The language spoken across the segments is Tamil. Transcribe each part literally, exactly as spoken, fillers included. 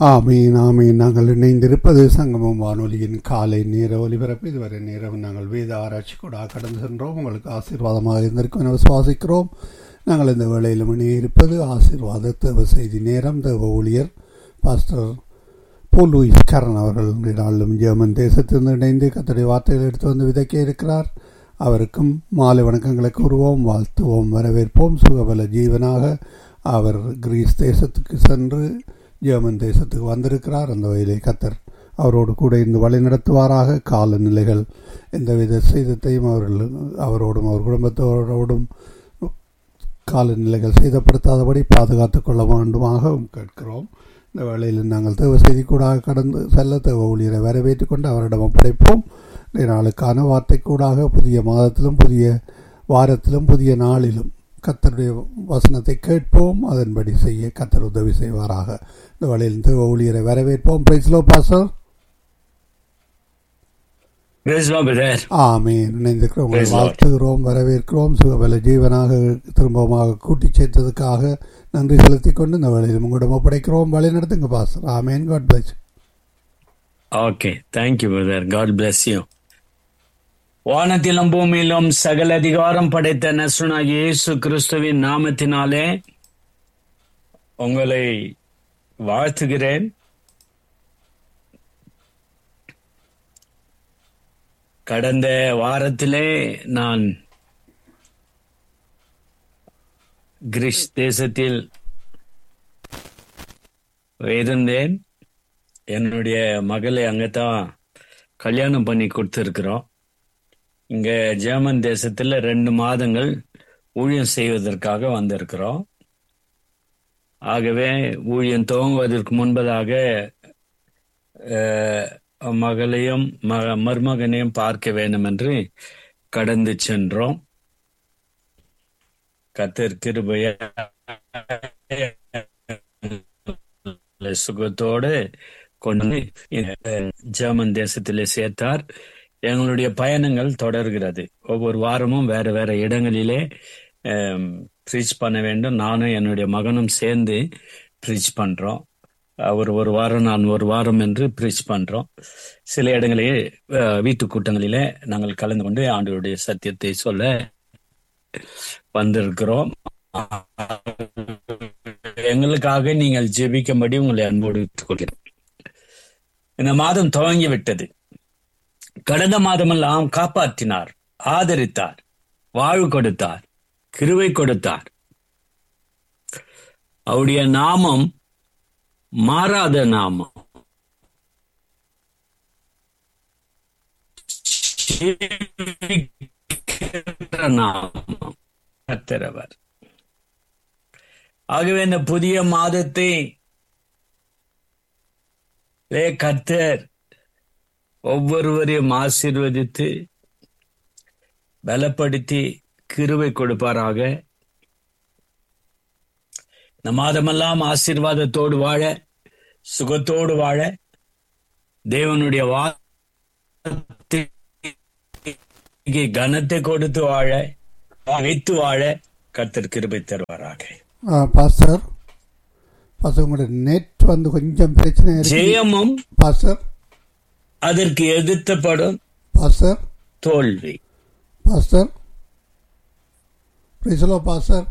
ஆமீன் ஆமீன். நாங்கள் இணைந்திருப்பது சங்கமம் வானொலியின் காலை நேர ஒலிபரப்பு. இதுவரை நேரம் நாங்கள் வேத ஆராய்ச்சி கூட கடந்து சென்றோம். உங்களுக்கு ஆசீர்வாதமாக இருந்திருக்கும் என விசுவாசிக்கிறோம். நாங்கள் இந்த வேளையில் இணையிருப்பது ஆசீர்வாத தேவ செய்தி நேரம். தேவ ஊழியர் பாஸ்டர் போல் லூயிஸ் கரன் அவர்கள் நாளும் ஜெர்மன் தேசத்திலிருந்து இணைந்து கர்த்தருடைய வார்த்தைகள் எடுத்து வந்து விதைக்க இருக்கிறார். அவருக்கும் மாலை வணக்கங்களை கூறுவோம், வாழ்த்துவோம், வரவேற்போம். சுகபல ஜீவனாக அவர் கிரீஸ் தேசத்துக்கு சென்று ஜெர்மன் தேசத்துக்கு வந்திருக்கிறார். அந்த வகையிலே கர்த்தர் அவரோடு கூட இருந்து வழி நடத்துவாராக. காலநிலைகள் எந்தவித சேதத்தையும் அவர்கள் அவரோடும் அவர் குடும்பத்தோடும் காலநிலைகள் சேதப்படுத்தாதபடி பாதுகாத்து கொள்ள வேண்டுமாக கேட்கிறோம். இந்த வேளையில் நாங்கள் தேவ செய்தி கூடாக கடந்து செல்ல தேவ ஊழியரை வரவேற்றுக் கொண்டு அவரிடம் ஒப்படைப்போம். நாளுக்கான வார்த்தை கூடாக புதிய மாதத்திலும் புதிய வாரத்திலும் புதிய நாளிலும் கர்த்தருடைய வசனத்தை கேட்போம், அதன்படி செய்ய கர்த்தர் உதவி செய்வாராக. இந்த வழியில் தேவ ஊழியரை வரவேற்போம். Price low pastor. ஆமீன். இணைந்திருக்கிறோம், வாழ்த்துகிறோம், வரவேற்கிறோம். சுகபல ஜீவனாக திரும்பமாக கூட்டி சேர்த்ததுக்காக நன்றி செலுத்திக் கொண்டு இந்த வழியில் உங்களிடம் ஒப்படைக்கிறோம். வழி நடத்துங்க பாஸ்டர். ஆமீன். God plus. Okay, thank you brother. God bless you. வானத்திலும் பூமியிலும் சகல அதிகாரம் படைத்த நசுனாகிய இயேசு கிறிஸ்துவின் நாமத்தினாலே உங்களை வாழ்த்துகிறேன். கடந்த வாரத்திலே நான் கிரீஸ் தேசத்தில் இருந்தேன். என்னுடைய மகளை அங்கதான் கல்யாணம் பண்ணி கொடுத்துருக்கிறோம். இங்க ஜெர்மன் தேசத்துல ரெண்டு மாதங்கள் ஊழியம் செய்வதற்காக வந்திருக்கிறோம். ஆகவே ஊழியம் துவங்குவதற்கு முன்பதாக மகளையும் மக மருமகனையும் பார்க்க வேண்டும் என்று கடந்து சென்றோம். கர்த்தர் கிருபையா சுகத்தோடு கொண்டு ஜெர்மன் தேசத்திலே சேர்த்தார். எங்களுடைய பயணங்கள் தொடர்கிறது. ஒவ்வொரு வாரமும் வேற வேற இடங்களிலே ப்ரீச் பண்ண வேண்டும். நானும் என்னுடைய மகனும் சேர்ந்து ப்ரீச் பண்றோம். அவர் ஒரு வாரம், நான் ஒரு வாரம் என்று ப்ரீச் பண்றோம். சில இடங்களிலே வீட்டு கூட்டங்களிலே நாங்கள் கலந்து கொண்டு ஆண்டவருடைய சத்தியத்தை சொல்ல வந்திருக்கிறோம். எங்களுக்காக நீங்கள் ஜெபிக்கும்படி உங்களை அன்போடு கொள்கிறேன். இந்த மாதம் துவங்கி விட்டது. கடந்த மாதமெல்லாம் காப்பாற்றினார், ஆதரித்தார், வாழ்வு கொடுத்தார், கிருபை கொடுத்தார். அவருடைய நாமம் மாறாத நாமம். நாமம் கர்த்தரவர். ஆகவே இந்த புதிய மாதத்தை கர்த்தர் ஒவ்வொருவரையும் ஆசீர்வதித்து பலப்படுத்தி கிருபை கொடுப்பாராக. இந்த மாதமெல்லாம் ஆசீர்வாதத்தோடு வாழ, சுகத்தோடு வாழ, தேவனுடைய வார்த்தைக்கு கனத்தை கொடுத்து வாழ, வைத்து வாழ கர்த்தர் கிருபை தருவாராக. பாஸ்டர் பாஸ்டர் உங்களுடைய நெட் வந்து கொஞ்சம் பிரச்சனை. ஜெயமும் பாஸ்டர் அதற்கு எதிர்த்தப்படும் பாஸ்டர் தோல்வி. பாஸ்டர் பிரைஸ்லோ பாஸ்டர்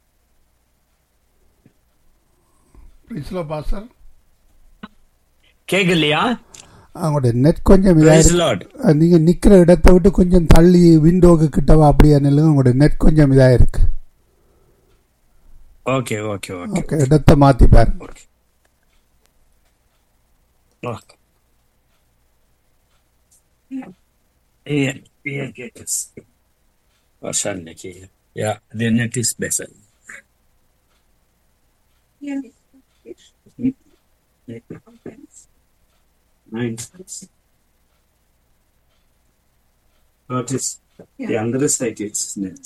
பிரைஸ்லோ பாஸ்டர் கேட்கலையா? அவங்களுடைய நெட் கொஞ்சம் இதாக, நீங்க நிக்கிற இடத்தை விட்டு கொஞ்சம் தள்ளி விண்டோக்கு கிட்டவா அப்படியா நில்லுங்க. உங்களுடைய நெட் கொஞ்சம் இதாக இருக்கு. ஓகே ஓகே ஓகே இடத்தை மாத்தி பாருங்க. Okay. Yeah, yeah, yes. Wahrscheinlich, ja. Ja, der Net ist besser. Ja. Nein. Dort ist die andere Seite ist Netz.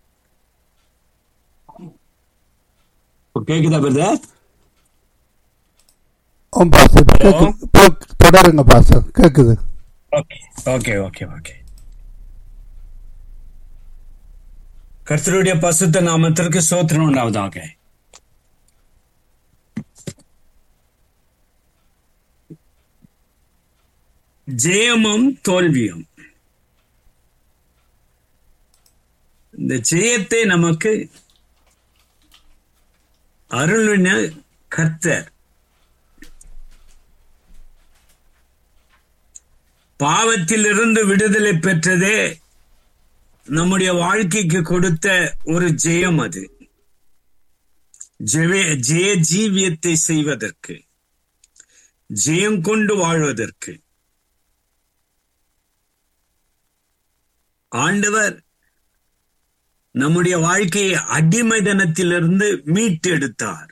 Okay, geht aber da? ஓம் பாஸ்டர் தொடருங்க பாஸ்டர், கேக்குது. ஓகே ஓகே ஓகே ஓகே கர்த்தருடைய பரிசுத்த நாமத்திற்கு ஸ்தோத்திரம் உண்டாவதாக. ஜெயமும் தோல்வியும். இந்த ஜெயத்தை நமக்கு அருளின கர்த்தர். பாவத்திலிருந்து விடுதலை பெற்றதே நம்முடைய வாழ்க்கைக்கு கொடுத்த ஒரு ஜெயம். அது ஜெய ஜீவியத்தை செய்வதற்கு, ஜெயம் கொண்டு வாழ்வதற்கு ஆண்டவர் நம்முடைய வாழ்க்கையை அடிமைதனத்திலிருந்து மீட்டெடுத்தார்.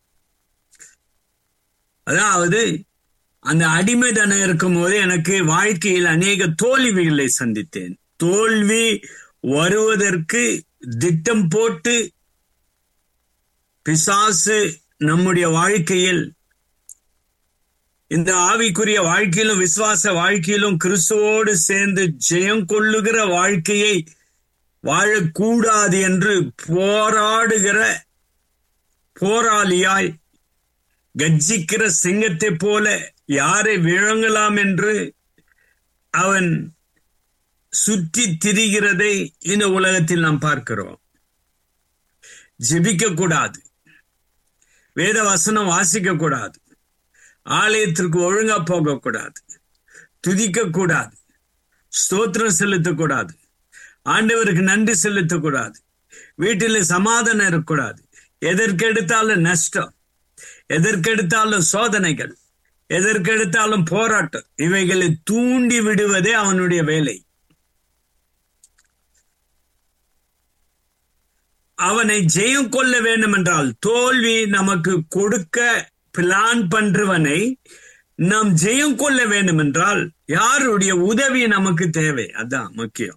அதாவது அந்த அடிமைதனம் இருக்கும் போது எனக்கு வாழ்க்கையில் அநேக தோல்விகளை சந்தித்தேன். தோல்வி வருவதற்கு திட்டம் போட்டு பிசாசு நம்முடைய வாழ்க்கையில், இந்த ஆவிக்குரிய வாழ்க்கையிலும் விசுவாச வாழ்க்கையிலும் கிறிஸ்துவோடு சேர்ந்து ஜெயம் கொள்ளுகிற வாழ்க்கையை வாழக்கூடாது என்று போராடுகிற போராளியாய், கர்ஜிக்கிற சிங்கத்தை போல யாரை விழுங்கலாம் என்று அவன் சுற்றி திரிகிறதை இந்த உலகத்தில் நாம் பார்க்கிறோம். ஜெபிக்க கூடாது, வேத வசனம் வாசிக்க கூடாது, ஆலயத்திற்கு ஒழுங்கா போகக்கூடாது, துதிக்க கூடாது, ஸ்தோத்திரம் செலுத்தக்கூடாது, ஆண்டவருக்கு நன்றி செலுத்தக்கூடாது, வீட்டில் சமாதானம் இருக்கக்கூடாது, எதற்கெடுத்தாலும் நஷ்டம், எதற்கெடுத்தாலும் சோதனைகள், எதற்கெடுத்தாலும் போராட்டம், இவைகளை தூண்டி விடுவதே அவனுடைய வேலை. அவனை ஜெயம் கொள்ள வேண்டும் என்றால், தோல்வி நமக்கு கொடுக்க பிளான் பண்றவனை நாம் ஜெயம் கொள்ள வேண்டும் என்றால் யாருடைய உதவி நமக்கு தேவை? அதான் முக்கியம்.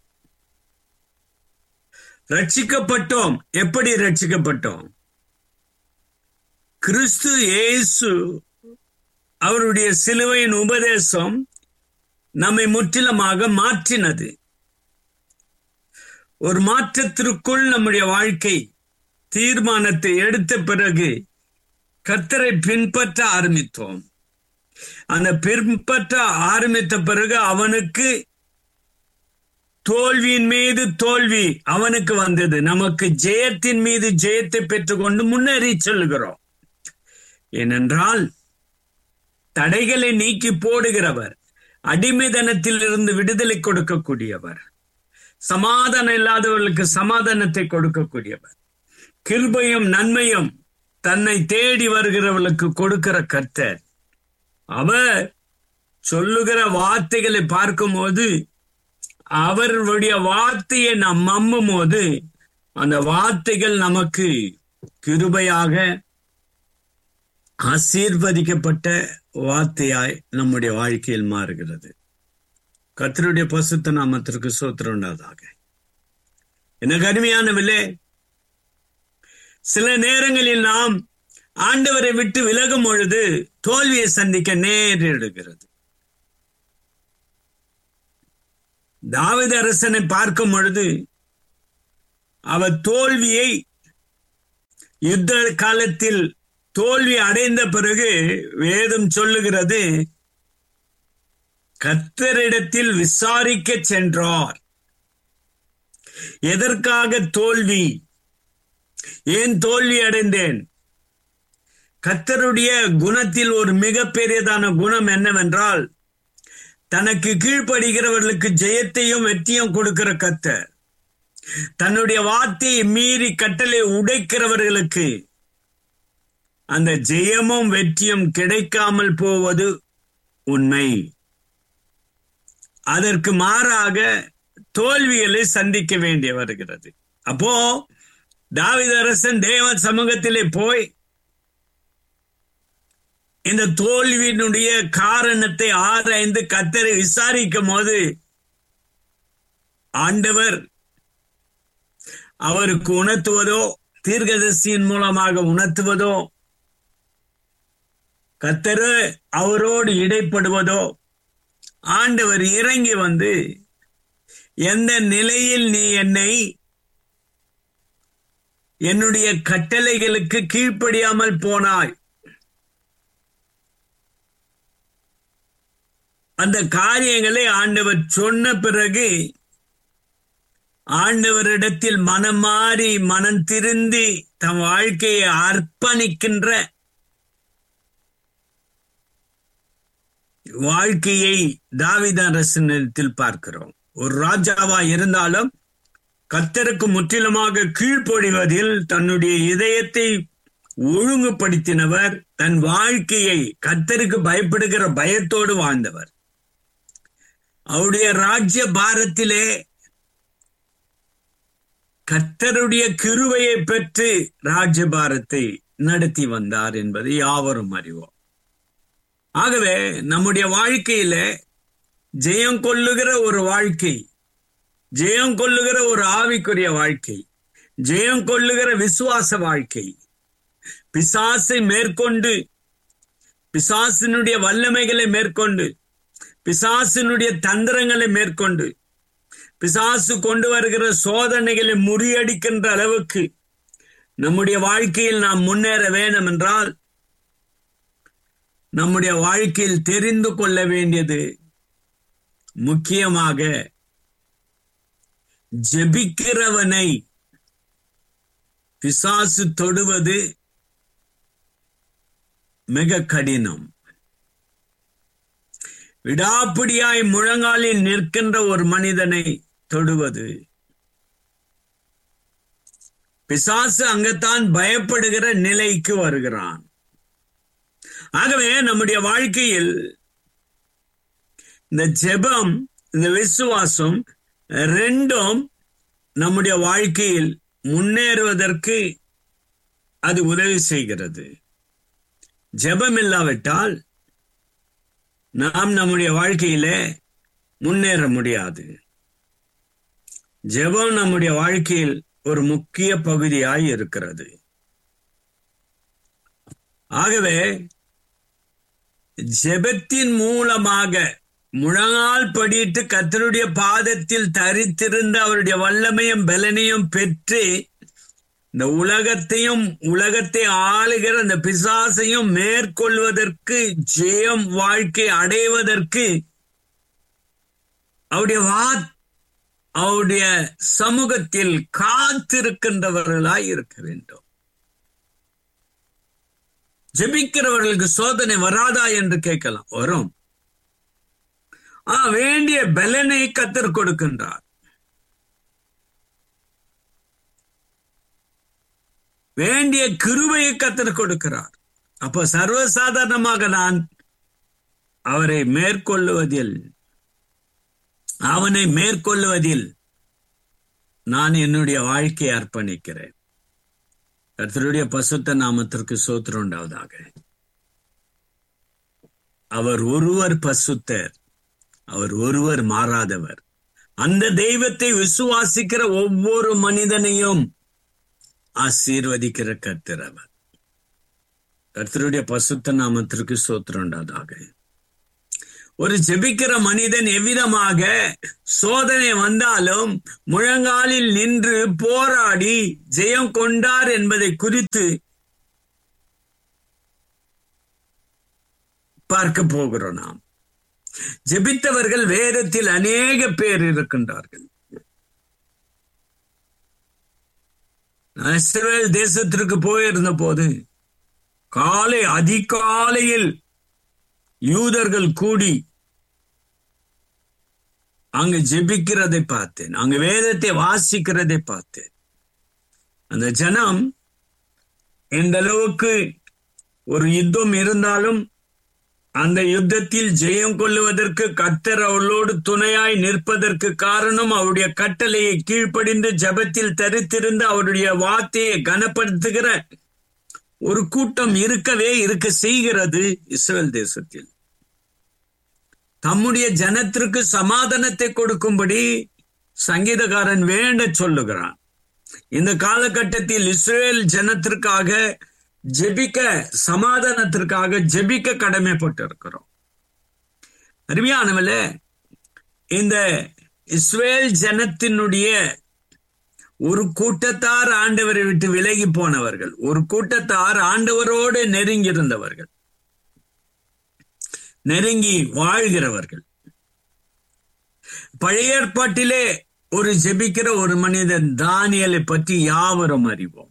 ரட்சிக்கப்பட்டோம். எப்படி ரட்சிக்கப்பட்டோம்? கிறிஸ்து இயேசு அவருடைய சிலுவையின் உபதேசம் நம்மை முற்றிலுமாக மாற்றினது. ஒரு மாற்றத்திற்குள் நம்முடைய வாழ்க்கை தீர்மானத்தை எடுத்த பிறகு கர்த்தரை பின்பற்ற ஆரம்பித்தோம். அந்த பின்பற்ற ஆரம்பித்த பிறகு அவனுக்கு தோல்வியின் மீது தோல்வி அவனுக்கு வந்தது. நமக்கு ஜெயத்தின் மீது ஜெயத்தை பெற்றுக்கொண்டு முன்னேறி செல்கிறோம். ஏனென்றால் தடைகளை நீக்கி போடுகிறவர், அடிமைதனத்தில் இருந்து விடுதலை கொடுக்கக்கூடியவர், சமாதானம் இல்லாதவர்களுக்கு சமாதானத்தை கொடுக்கக்கூடியவர், கிருபையும் நன்மையும் தன்னை தேடி வருகிறவர்களுக்கு கொடுக்கிற கர்த்தர். அவர் சொல்லுகிற வார்த்தைகளை பார்க்கும் போது, அவருடைய வார்த்தையை நாம் நம்பும் போது அந்த வார்த்தைகள் நமக்கு கிருபையாக ஆசீர்வதிக்கப்பட்ட வார்த்தையாய் நம்முடைய வாழ்க்கையில் மாறுகிறது. கர்த்தருடைய பரிசுத்த நாமத்திற்கு ஸ்தோத்திரம் உண்டாவதாக. எனக்கு அருமையானவர்களே, சில நேரங்களில் நாம் ஆண்டவரை விட்டு விலகும் பொழுது தோல்வியை சந்திக்க நேரிடுகிறது. தாவீது அரசனை பார்க்கும் பொழுது அவர் தோல்வியை, யுத்த காலத்தில் தோல்வி அடைந்த பிறகு வேதம் சொல்லுகிறது, கர்த்தரிடத்தில் விசாரிக்க சென்றார். எதற்காக தோல்வி? ஏன் தோல்வி அடைந்தேன்? கர்த்தருடைய குணத்தில் ஒரு மிக பெரியதான குணம் என்னவென்றால், தனக்கு கீழ்ப்படுகிறவர்களுக்கு ஜெயத்தையும் வெற்றியும் கொடுக்கிற கர்த்தர். தன்னுடைய வார்த்தையை மீறி கட்டளை உடைக்கிறவர்களுக்கு அந்த ஜெயமும் வெற்றியும் கிடைக்காமல் போவது உண்மை. அதற்கு மாறாக தோல்விகளை சந்திக்க வேண்டிய வருகிறது. அப்போ தாவீது அரசன் தேவ சமூகத்திலே போய் இந்த தோல்வியினுடைய காரணத்தை ஆராய்ந்து கர்த்தரை விசாரிக்கும் போது ஆண்டவர் அவருக்கு உணர்த்துவதோ, தீர்க்கதரிசியின் மூலமாக உணர்த்துவதோ, கர்த்தர் அவரோடு இடைப்படுவதோ, ஆண்டவர் இறங்கி வந்து எந்த நிலையில் நீ என்னை என்னுடைய கட்டளைகளுக்கு கீழ்ப்படியாமல் போனாய், அந்த காரியங்களை ஆண்டவர் சொன்ன பிறகு ஆண்டவரிடத்தில் மனம் மாறி மனம் திருந்தி தம் வாழ்க்கையை அர்ப்பணிக்கின்ற வாழ்க்கையை தாவீது அரசனிடத்தில் பார்க்கிறோம். ஒரு ராஜாவா இருந்தாலும் கர்த்தருக்கு முற்றிலுமாக கீழ்ப்படிவதில் தன்னுடைய இதயத்தை ஒழுங்குபடுத்தினவர், தன் வாழ்க்கையை கர்த்தருக்கு பயப்படுகிற பயத்தோடு வாழ்ந்தவர். அவருடைய ராஜ்ய பாரத்திலே கர்த்தருடைய கிருபையை பெற்று ராஜ்யபாரத்தை நடத்தி வந்தார் என்பதை யாவரும் அறிவோம். ஆகவே நம்முடைய வாழ்க்கையில ஜெயம் கொள்ளுகிற ஒரு வாழ்க்கை, ஜெயம் கொள்ளுகிற ஒரு ஆவிக்குரிய வாழ்க்கை, ஜெயம் கொள்ளுகிற விசுவாச வாழ்க்கை, பிசாசை மேற்கொண்டு பிசாசினுடைய வல்லமைகளை மேற்கொண்டு பிசாசினுடைய தந்திரங்களை மேற்கொண்டு பிசாசு கொண்டு வருகிற சோதனைகளை முறியடிக்கின்ற அளவுக்கு நம்முடைய வாழ்க்கையில் நாம் முன்னேற வேண்டும் என்றால் நம்முடைய வாழ்க்கையில் தெரிந்து கொள்ள வேண்டியது முக்கியமாக ஜெபிக்கிறவனை பிசாசு தொடுவது மிக கடினம். விடாப்பிடியாய் முழங்காலில் நிற்கின்ற ஒரு மனிதனை தொடுவது, பிசாசு அங்கத்தான் பயப்படுகிற நிலைக்கு வருகிறான். ஆகவே நம்முடைய வாழ்க்கையில் இந்த ஜெபம், இந்த விசுவாசம் ரெண்டும் நம்முடைய வாழ்க்கையில் முன்னேறுவதற்கு அது உதவி செய்கிறது. ஜெபம் இல்லாவிட்டால் நாம் நம்முடைய வாழ்க்கையில முன்னேற முடியாது. ஜெபம் நம்முடைய வாழ்க்கையில் ஒரு முக்கிய பகுதியாய் இருக்கிறது. ஆகவே ஜெபத்தின் மூலமாக முழங்கால் படியிட்டு கர்த்தருடைய பாதத்தில் தரித்திருந்த அவருடைய வல்லமையும் பலனையும் பெற்று இந்த உலகத்தையும் உலகத்தை ஆளுகிற அந்த பிசாசையும் மேற்கொள்வதற்கு, ஜெயம் வாழ்க்கை அடைவதற்கு அவருடைய வா அவருடைய சமூகத்தில் காத்திருக்கின்றவர்களாய் இருக்க வேண்டும். ஜெபிக்கிறவர்களுக்கு சோதனை வராதா என்று கேட்கலாம். வரும். ஆ வேண்டிய பலனை கர்த்தர் கொடுக்கின்றார். வேண்டிய கிருபையை கர்த்தர் கொடுக்கிறார். அப்ப சர்வசாதாரணமாக நான் அவரை மேற்கொள்ளுவதில் அவனை மேற்கொள்ளுவதில் நான் என்னுடைய வாழ்க்கையை அர்ப்பணிக்கிறேன். கர்த்தருடைய பசுத்த நாமத்திற்கு ஸ்தோத்திரம் உண்டாவதாக. அவர் ஒருவர் பசுத்தர், அவர் ஒருவர் மாறாதவர். அந்த தெய்வத்தை விசுவாசிக்கிற ஒவ்வொரு மனிதனையும் ஆசீர்வதிக்கிற கர்த்தர் அவர். கர்த்தருடைய பசுத்த நாமத்திற்கு ஸ்தோத்திரம் உண்டாவதாக. ஒரு ஜெபிக்கிற மனிதன் எவ்விதமாக சோதனை வந்தாலும் முழங்காலில் நின்று போராடி ஜெயம் கொண்டார் என்பதை குறித்து பார்க்க போகிறோம். நாம் ஜெபித்தவர்கள் வேதத்தில் அநேக பேர் இருக்கின்றார்கள். இஸ்ரவேல் தேசத்திற்கு போயிருந்த போது காலை அதிகாலையில் யூதர்கள் கூடி அங்கு ஜெபிக்கிறதை பார்த்தேன். அங்கு வேதத்தை வாசிக்கிறதை பார்த்தேன். அந்த ஜனம் எந்த அளவுக்கு ஒரு யுத்தம் இருந்தாலும் அந்த யுத்தத்தில் ஜெயம் கொள்ளுவதற்கு கர்த்தர் அவளோடு துணையாய் நிற்பதற்கு காரணம் அவருடைய கட்டளையை கீழ்ப்படிந்து ஜெபத்தில் தரித்திருந்து அவருடைய வார்த்தையை கனப்படுத்துகிற ஒரு கூட்டம் இருக்கவே இருக்க செய்கிறது. இஸ்ரவேல் தேசத்தில் தம்முடைய ஜனத்திற்கு சமாதானத்தை கொடுக்கும்படி சங்கீதக்காரன் வேண்ட சொல்லுகிறான். இந்த காலகட்டத்தில் இஸ்ரவேல் ஜனத்திற்காக ஜெபிக்க, சமாதானத்திற்காக ஜெபிக்க கடமைப்பட்டு இருக்கிறோம். அருமையானவர்களே, இந்த இஸ்ரவேல் ஜனத்தினுடைய ஒரு கூட்டத்தார் ஆண்டவரை விட்டு விலகி போனவர்கள், ஒரு கூட்டத்தார் ஆண்டவரோடு நெருங்கியிருந்தவர்கள். நெருங்கி வாழ்கிறவர்கள். பழைய ஏற்பாட்டிலே ஒரு ஜெபிக்கிற ஒரு மனிதன் தானியேலை பற்றி யாவரும் அறிவோம்.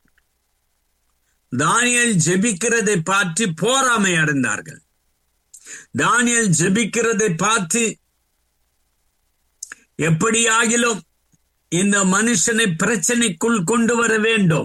தானியேல் ஜெபிக்கிறதை பார்த்து போராமை அடைந்தார்கள். தானியேல் ஜெபிக்கிறதை பார்த்து எப்படியாகிலும் இந்த மனுஷனை பிரச்சனைக்குள் கொண்டு வர வேண்டும்,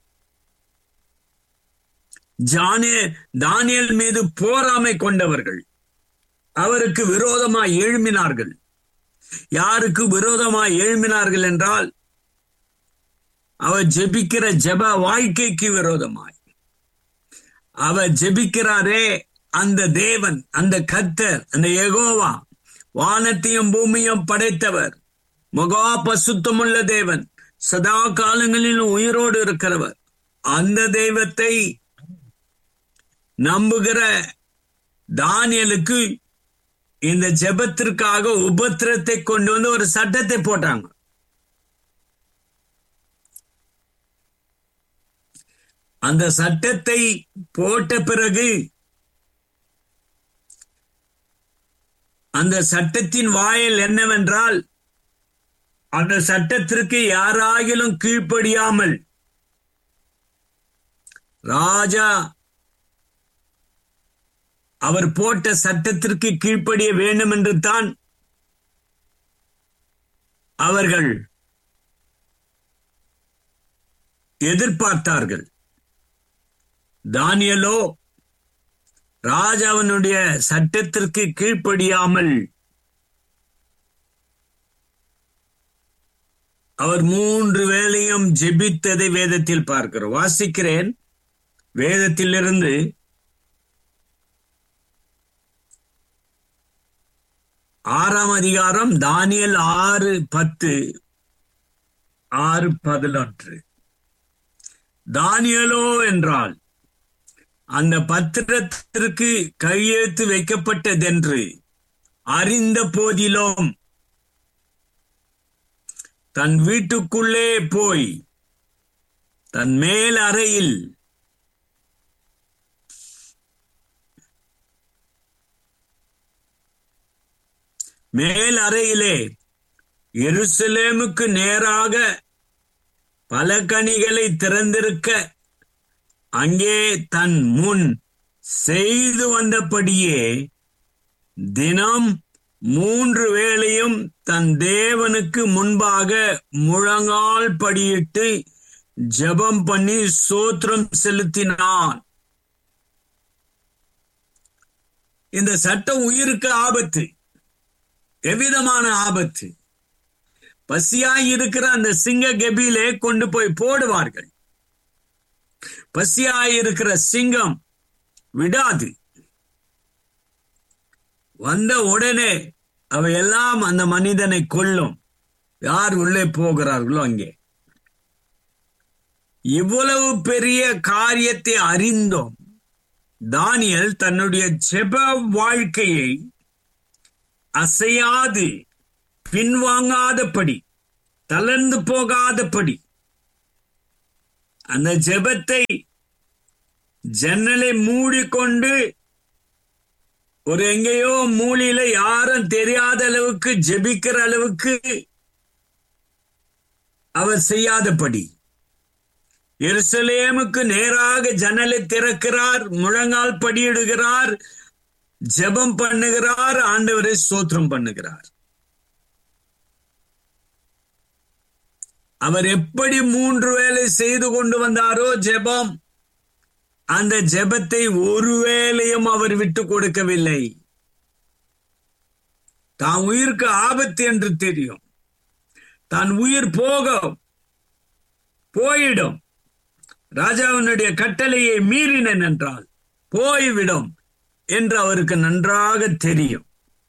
ஜானே தானியேல் மீது போராமை கொண்டவர்கள் அவருக்கு விரோதமாய் எழும்பினார்கள். யாருக்கு விரோதமாய் எழும்பினார்கள் என்றால், அவர் ஜெபிக்கிற ஜெப வாழ்க்கைக்கு விரோதமாய். அவர் ஜெபிக்கிறாரே அந்த தேவன், அந்த கர்த்தர், அந்த யெகோவா, வானத்தையும் பூமியும் படைத்தவர், மகா பசுத்தமுள்ள தேவன், சதா காலங்களிலும் உயிரோடு இருக்கிறவர். அந்த தெய்வத்தை நம்புகிற தானியேலுக்கு இந்த ஜெபத்திற்காக உபத்திரத்தை கொண்டு வந்து ஒரு சட்டத்தை போட்டாங்க. அந்த சட்டத்தை போட்ட பிறகு அந்த சட்டத்தின் வாயில் என்னவென்றால், அந்த சட்டத்திற்கு யாராகிலும் கீழ்ப்படியாமல் ராஜா அவர் போட்ட சட்டத்திற்கு கீழ்ப்படிய வேண்டும் என்று தான் அவர்கள் எதிர்பார்த்தார்கள். தானியேலோ ராஜாவினுடைய சட்டத்திற்கு கீழ்ப்படியாமல் அவர் மூன்று வேளையும் ஜெபித்ததை வேதத்தில் பார்க்கிறோம். வாசிக்கிறேன், வேதத்திலிருந்து ஆறாம் அதிகாரம், தானியேல் ஆறு பத்து, ஆறு பதினொன்று. தானியேலோ என்றால் அந்த பத்திரத்திற்கு கையெழுத்து வைக்கப்பட்டதென்று அறிந்த போதிலும் தன் வீட்டுக்குள்ளே போய் தன் மேல் அறையில் மேல் அறையிலே எருசலேமுக்கு நேராக பல கனிகளை திறந்திருக்க அங்கே தன் முன் செய்து வந்தபடியே தினம் மூன்று வேளையும் தன் தேவனுக்கு முன்பாக முழங்கால் படியிட்டு ஜெபம் பண்ணி ஸ்தோத்திரம் செலுத்தினான். இந்த சட்டம் உயிருக்கு ஆபத்து, எவ்விதமான ஆபத்து. பசியாய் இருக்கிற அந்த சிங்க கெபியிலே கொண்டு போய் போடுவார்கள். பசியாய் இருக்கிற சிங்கம் விடாது. வந்த உடனே அவையெல்லாம் அந்த மனிதனை கொல்லும், யார் உள்ளே போகிறார்களோ அங்கே. இவ்வளவு பெரிய காரியத்தை அறிந்தோம் தானியேல் தன்னுடைய ஜெப வாழ்க்கையை அசையாது, பின்வாங்காதபடி, தளர்ந்து போகாதபடி அந்த ஜெபத்தை ஜன்னலை மூடிக்கொண்டு ஒரு எங்கேயோ மூலையில யாரும் தெரியாத அளவுக்கு ஜெபிக்கிற அளவுக்கு அவர் செய்யாதபடி எருசலேமுக்கு நேராக ஜன்னலை திறக்கிறார், முழங்கால் படியிடுகிறார், ஜெபம் பண்ணுகிறார், ஆண்டவரை ஸ்தோத்திரம் பண்ணுகிறார். அவர் எப்படி மூன்று வேளை செய்து கொண்டு வந்தாரோ ஜெபம், அந்த ஜெபத்தை ஒரு வேளையும் அவர் விட்டு கொடுக்கவில்லை. தான் உயிருக்கு ஆபத்து என்று தெரியும், தான் உயிர் போகும் போயிடும், ராஜாவினுடைய கட்டளையை மீறினேன் என்றால் போய்விடும் என்று அவருக்கு நன்றாக தெரியும்.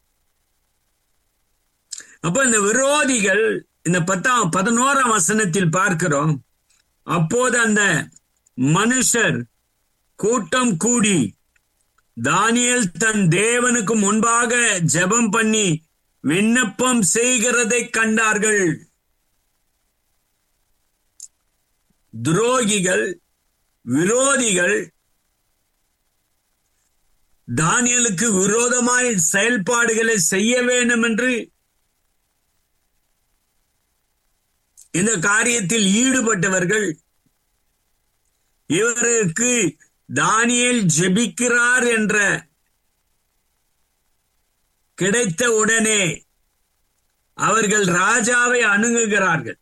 அப்ப இந்த விரோதிகள் இந்த பத்தாம் பதினோராம் வசனத்தில் பார்க்கிறோம். அப்போது அந்த மனுஷர் கூட்டம் கூடி தானியேல் தன் தேவனுக்கு முன்பாக ஜெபம் பண்ணி விண்ணப்பம் செய்கிறதை கண்டார்கள். துரோகிகள், விரோதிகள் தானியேலுக்கு விரோதமாய் செயல்பாடுகளை செய்ய வேண்டும் என்று இந்த காரியத்தில் ஈடுபட்டவர்கள் இவருக்கு தானியேல் ஜெபிக்கிறார் என்ற கிடைத்த உடனே அவர்கள் ராஜாவை அணுகுகிறார்கள்.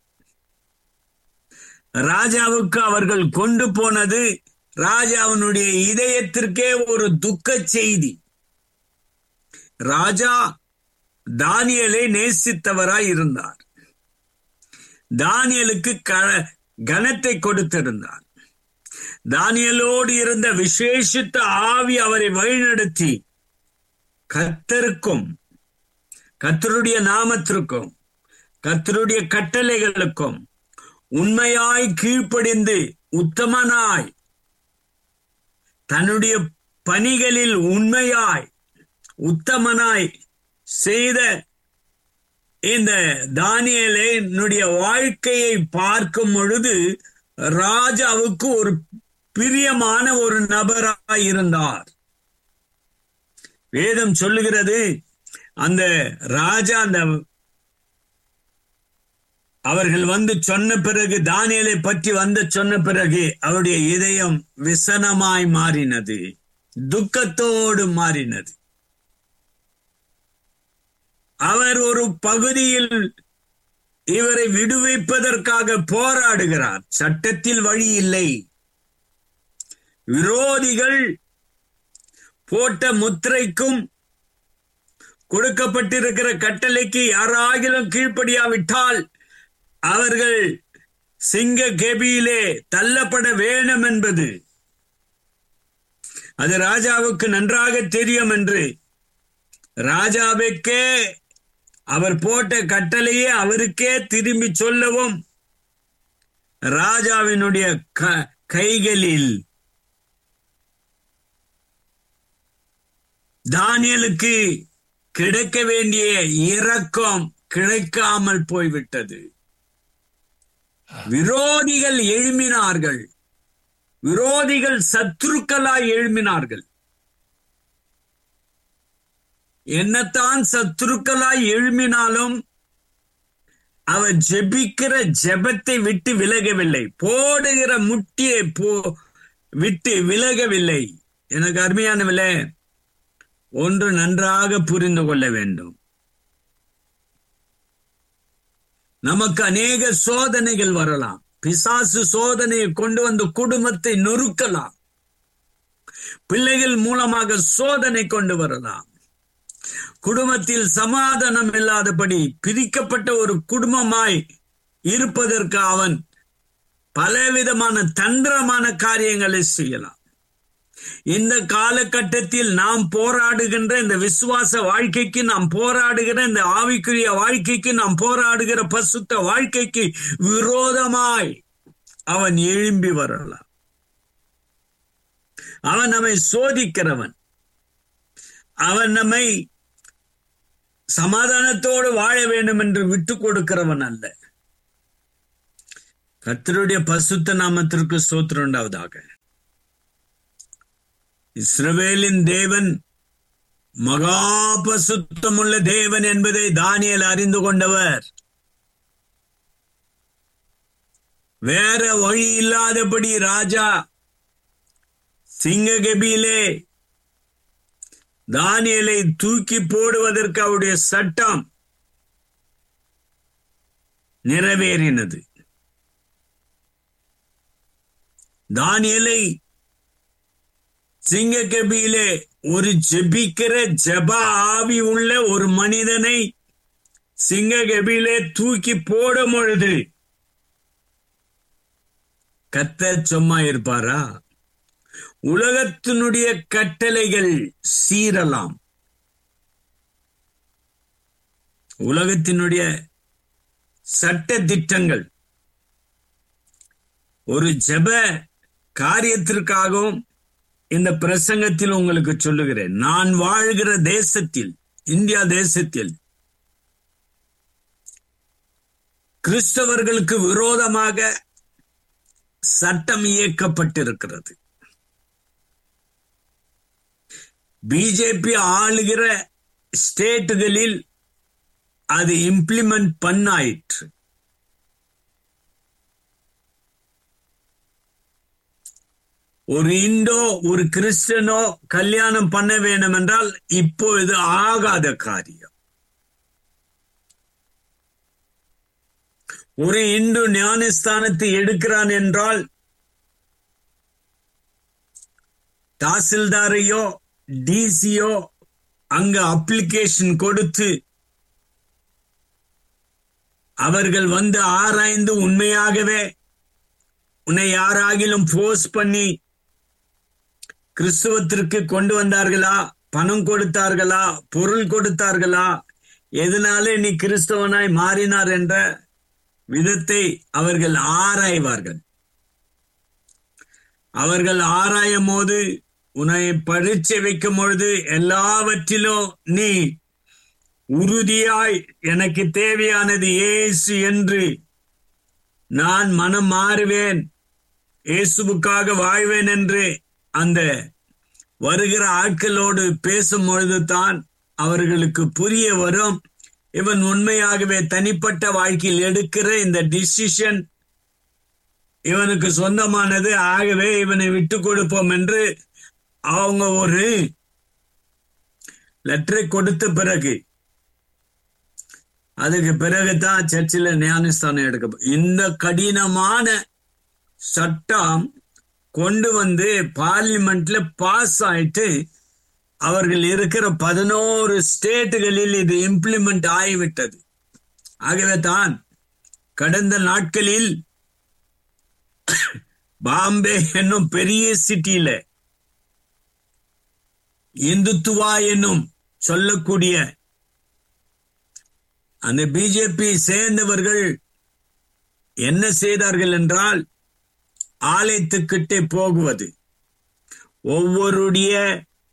ராஜாவுக்கு அவர்கள் கொண்டு போனது ராஜாவினுடைய இதயத்திற்கே ஒரு துக்க செய்தி. ராஜா தானியேலை நேசித்தவராய் இருந்தார். தானியேலுக்கு கனத்தை கொடுத்திருந்தார். தானியேலோடு இருந்த விசேஷித்த ஆவி அவரை வழிநடத்தி கர்த்தருக்கும் கர்த்தருடைய நாமத்திற்கும் கர்த்தருடைய கட்டளைகளுக்கும் உண்மையாய் கீழ்ப்படிந்து உத்தமனாய் தன்னுடைய பணிகளில் உண்மையாய் உத்தமனாய் செய்த இந்த தானியேலினுடைய வாழ்க்கையை பார்க்கும் பொழுது ராஜாவுக்கு ஒரு பிரியமான ஒரு நபராய் இருந்தார். வேதம் சொல்லுகிறது, அந்த ராஜா அந்த அவர்கள் வந்து சொன்ன பிறகு, தானியேலை பற்றி வந்து சொன்ன பிறகு அவருடைய இதயம் விசனமாய் மாறினது, துக்கத்தோடு மாறினது. அவர் ஒரு பகுதியில் இவரை விடுவிப்பதற்காக போராடுகிறார். சட்டத்தில் வழி இல்லை. விரோதிகள் போட்ட முத்திரைக்கும் கொடுக்கப்பட்டிருக்கிற கட்டளைக்கு யாராகிலும் கீழ்ப்படியாவிட்டால் அவர்கள் சிங்க கெபியிலே தள்ளப்பட வேண்டும் என்பது அது ராஜாவுக்கு நன்றாக தெரியும் என்று ராஜாவுக்கே அவர் போட்ட கட்டளையே அவருக்கே திரும்பி சொல்லவும் ராஜாவினுடைய கைகளில் தானியேலுக்கு கிடைக்க வேண்டிய இரக்கம் கிடைக்காமல் போய்விட்டது. விரோதிகள் எழும்பினார்கள். விரோதிகள் சத்துருக்களாய் எழும்பினார்கள். என்னத்தான் சத்துருக்களாய் எழும்பினாலும் அவர் ஜெபிக்கிற ஜெபத்தை விட்டு விலகவில்லை. போடுகிற முட்டியை போ விட்டு விலகவில்லை. எனக்கு அருமையானவில்லை, ஒன்று நன்றாக புரிந்து கொள்ள வேண்டும். நமக்கு அநேக சோதனைகள் வரலாம். பிசாசு சோதனையை கொண்டு வந்து குடும்பத்தை நொறுக்கலாம். பிள்ளைகள் மூலமாக சோதனை கொண்டு வரலாம். குடும்பத்தில் சமாதானம் இல்லாதபடி பிரிக்கப்பட்ட ஒரு குடும்பமாய் இருப்பதற்கு அவன் பலவிதமான தந்திரமான காரியங்களை செய்யலாம். இந்த காலகட்டத்தில் நாம் போராடுகின்ற இந்த விசுவாச வாழ்க்கைக்கு, நாம் போராடுகிற இந்த ஆவிக்குரிய வாழ்க்கைக்கு, நாம் போராடுகிற பசுத்த வாழ்க்கைக்கு விரோதமாய் அவன் எழும்பி வரலாம். அவன் நம்மை சோதிக்கிறவன். அவன் நம்மை சமாதானத்தோடு வாழ வேண்டும் என்று விட்டு கொடுக்கிறவன் அல்ல. கர்த்தருடைய பசுத்த நாமத்திற்கு ஸ்தோத்திரம் உண்டாவதாக. இஸ்ரவேலின் தேவன் மகா பசுத்தமுள்ள தேவன் என்பதை தானியேல் அறிந்து கொண்டவர். வேற வழி இல்லாதபடி ராஜா சிங்ககெபியிலே தானியேலை தூக்கி போடுவதற்கு அவருடைய சட்டம் நிறைவேறினது. தானியேலை சிங்ககெபியிலே ஒரு ஜெபிக்கிற ஜெப ஆவி உள்ள ஒரு மனிதனை சிங்ககெபியிலே தூக்கி போடும் பொழுது கர்த்தர் சும்மா இருப்பாரா? உலகத்தினுடைய கட்டளைகள் சீரலாம். உலகத்தினுடைய சட்ட திட்டங்கள் ஒரு ஜெப காரியத்திற்காகவும் இந்த பிரசங்கத்தில் உங்களுக்கு சொல்லுகிறேன். நான் வாழ்கிற தேசத்தில், இந்தியா தேசத்தில் கிறிஸ்தவர்களுக்கு விரோதமாக சட்டம் இயக்கப்பட்டிருக்கிறது. பிஜேபி ஆளுகிற ஸ்டேட்டுகளில் அது இம்ப்ளிமெண்ட் பண்ணாயிற்று. ஒரு இண்டோ ஒரு கிறிஸ்டனோ கல்யாணம் பண்ண வேண்டும் என்றால் இப்பொழுது ஆகாத காரியம். ஒரு இந்து ஞானஸ்தானத்தை எடுக்கிறான் என்றால் தாசில்தாரையோ டிசியோ அங்க அப்ளிகேஷன் கொடுத்து அவர்கள் வந்து ஆராய்ந்து உண்மையாகவே உன்னை யாராகிலும் போர்ஸ் பண்ணி கிறிஸ்துவத்திற்கு கொண்டு வந்தார்களா, பணம் கொடுத்தார்களா, பொருள் கொடுத்தார்களா, எதனாலே நீ கிறிஸ்தவனாய் மாறினார் என்ற விதத்தை அவர்கள் ஆராய்வார்கள். அவர்கள் ஆராயும் போது உன்னை பரீட்சை வைக்கும் பொழுது எல்லாவற்றிலும் நீ உறுதியாய் எனக்கு தேவையானது இயேசு என்று நான் மனம் மாறுவேன், இயேசுவுக்காக வாழ்வேன் என்று அந்த வருகிற ஆட்களோடு பேசும் பொழுது தான் அவர்களுக்கு புரிய வரும், இவன் உண்மையாகவே தனிப்பட்ட வாழ்க்கையில் எடுக்கிற இந்த டிசிஷன் இவனுக்கு சொந்தமானது, ஆகவே இவனை விட்டு கொடுப்போம் என்று அவங்க ஒரு லெட்டரை கொடுத்த பிறகு அதுக்கு பிறகுதான் சர்ச்சில் ஞானஸ்தானம் எடுக்க. இந்த கடினமான சட்டம் கொண்டு வந்து பார்லிமெண்ட்ல பாஸ் ஆயிட்டு அவர்கள் இருக்கிற பதினோரு ஸ்டேட்டுகளில் இது இம்ப்ளிமெண்ட் ஆகிவிட்டது. ஆகவே தான் கடந்த நாட்களில் பாம்பே என்னும் பெரிய சிட்டியில இந்துத்துவா என்னும் சொல்லக்கூடிய அந்த பிஜேபி சேர்ந்தவர்கள் என்ன செய்தார்கள் என்றால் ஆலயத்துக்கிட்டே போகுவது, ஒவ்வொருடைய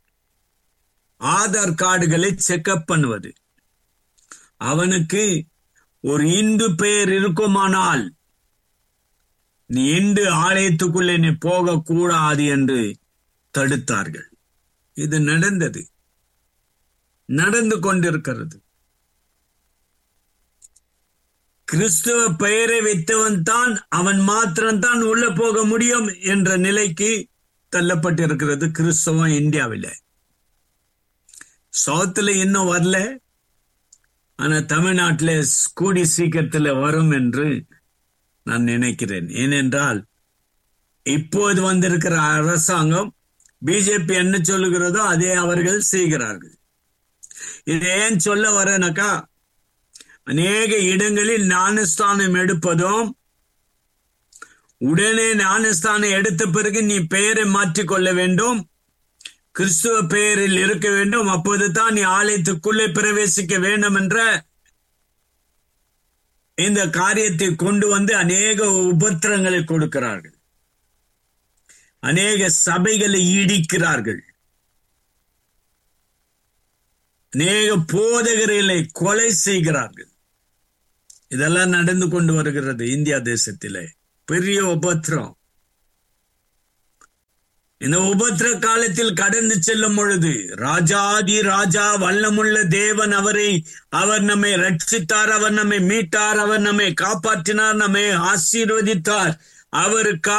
ஆதார் கார்டுகளை செக்அப் பண்ணுவது, அவனுக்கு ஒரு இந்து பெயர் இருக்குமானால் நீ இந்து ஆலயத்துக்குள்ளே நீ போக கூடாது என்று தடுத்தார்கள். இது நடந்தது, நடந்து கொண்டிருக்கிறது. கிறிஸ்துவ பெயரை வைத்தவன் தான் அவன் மாத்திரம்தான் உள்ள போக முடியும் என்ற நிலைக்கு தள்ளப்பட்டிருக்கிறது கிறிஸ்தவம் இந்தியாவில். சவுத்துல இன்னும் வரல, ஆனா தமிழ்நாட்டில் கூடி சீக்கிரத்தில் வரும் என்று நான் நினைக்கிறேன். ஏனென்றால் இப்போது வந்திருக்கிற அரசாங்கம் பிஜேபி என்ன சொல்லுகிறதோ அதே அவர்கள் செய்கிறார்கள். இது ஏன் சொல்ல வரேனாக்கா, அநேக இடங்களில் ஞானஸ்தானம் எடுப்பதும் உடனே ஞானஸ்தானம் எடுத்த பிறகு நீ பெயரை மாற்றிக்கொள்ள வேண்டும், கிறிஸ்துவ பெயரில் இருக்க வேண்டும், அப்போது தான் நீ ஆலயத்துக்குள்ளே பிரவேசிக்க வேண்டும் என்ற இந்த காரியத்தை கொண்டு வந்து அநேக உபத்திரங்களை கொடுக்கிறார்கள், அநேக சபைகளை இடிக்கிறார்கள், அநேக போதகர்களை கொலை செய்கிறார்கள். இதெல்லாம் நடந்து கொண்டு வருகிறது இந்தியா தேசத்திலே, பெரிய உபத்திரம். இந்த உபத்திர காலத்தில் கடந்து செல்லும் பொழுது ராஜாதி ராஜா வல்லமுள்ள தேவன் அவரை அவர் நம்மை ரட்சித்தார், அவர் நம்மை மீட்டார், அவர் நம்மை காப்பாற்றினார், நம்மை ஆசீர்வதித்தார். அவருக்காக